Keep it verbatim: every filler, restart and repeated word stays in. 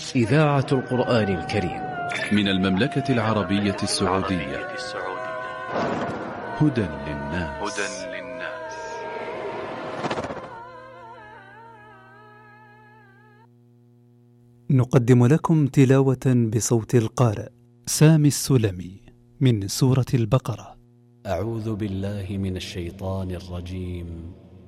إذاعة القرآن الكريم من المملكة العربية السعودية. هدى للناس. نقدم لكم تلاوة بصوت القارئ سامي السلمي من سورة البقرة. أعوذ بالله من الشيطان الرجيم.